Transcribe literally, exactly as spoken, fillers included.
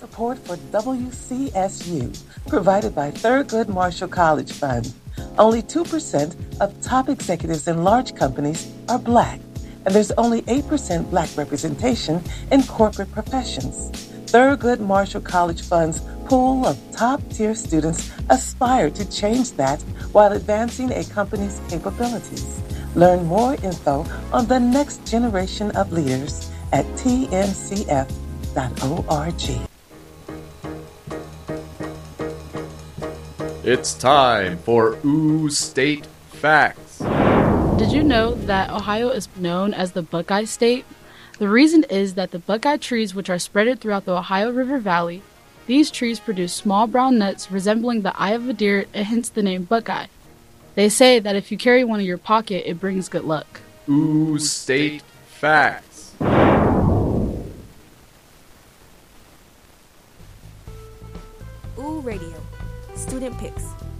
Support for W C S U, provided by Thurgood Marshall College Fund. Only two percent of top executives in large companies are Black, and there's only eight percent Black representation in corporate professions. Thurgood Marshall College Fund's pool of top-tier students aspire to change that while advancing a company's capabilities. Learn more info on the next generation of leaders at T N C F dot org. It's time for Ooh State Facts. Did you know that Ohio is known as the Buckeye State? The reason is that the Buckeye trees, which are spread throughout the Ohio River Valley, these trees produce small brown nuts resembling the eye of a deer, and hence the name Buckeye. They say that if you carry one in your pocket, it brings good luck. Ooh State Facts. Ooh Radio. Student Picks.